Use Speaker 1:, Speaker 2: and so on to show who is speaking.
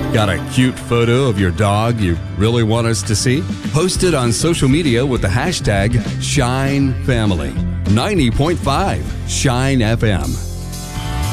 Speaker 1: Got a cute photo of your dog you really want us to see? Post it on social media with the hashtag ShineFamily. 90.5 Shine FM.